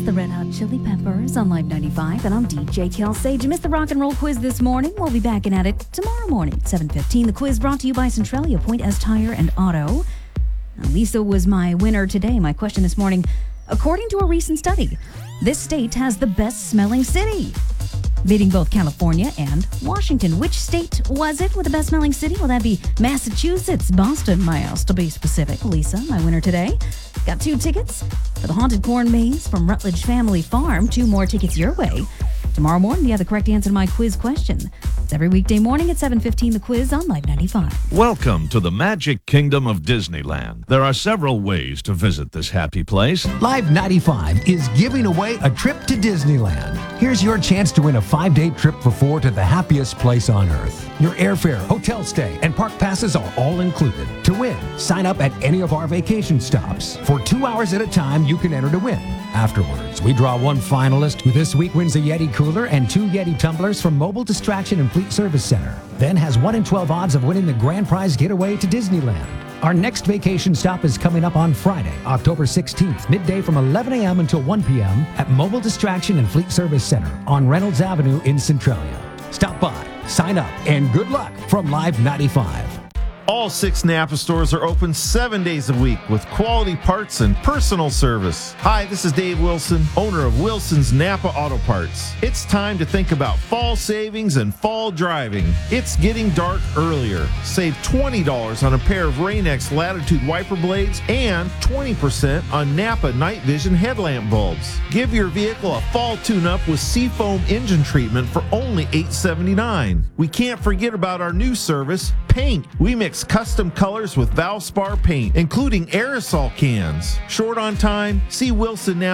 the Red Hot Chili Peppers on Live 95, and I'm DJ Kelsey. Did you miss the rock and roll quiz this morning? We'll be back at it tomorrow morning at 7:15. The quiz brought to you by Centralia Point S Tire and Auto. Now, Lisa was my winner today. My question this morning, according to a recent study, this state has the best smelling city, beating both California and Washington. Which state was it with the best smelling city? Will that be Massachusetts, Boston, Miles, to be specific? Lisa, my winner today. Got 2 tickets for the Haunted Corn Maze from Rutledge Family Farm. 2 more tickets your way. Tomorrow morning, you have the correct answer to my quiz question. It's every weekday morning at 7:15, the quiz on Live 95. Welcome to the Magic Kingdom of Disneyland. There are several ways to visit this happy place. Live 95 is giving away a trip to Disneyland. Here's your chance to win a 5-day trip for 4 to the happiest place on earth. Your airfare, hotel stay, and park passes are all included. To win, sign up at any of our vacation stops. For 2 hours at a time, you can enter to win. Afterwards, we draw 1 finalist who this week wins a Yeti cooler and 2 Yeti tumblers from Mobile Distraction and Fleet Service Center. Then has 1 in 12 odds of winning the grand prize getaway to Disneyland. Our next vacation stop is coming up on Friday, October 16th, midday from 11 a.m. until 1 p.m. at Mobile Distraction and Fleet Service Center on Reynolds Avenue in Centralia. Stop by, sign up, and good luck from Live 95. All 6 Napa stores are open 7 days a week with quality parts and personal service. Hi, this is Dave Wilson, owner of Wilson's Napa Auto Parts. It's time to think about fall savings and fall driving. It's getting dark earlier. Save $20 on a pair of Rain-X Latitude wiper blades and 20% on Napa Night Vision headlamp bulbs. Give your vehicle a fall tune-up with Seafoam engine treatment for only $8.79. We can't forget about our new service, paint. We mix custom colors with Valspar paint, including aerosol cans. Short on time? See Wilson now.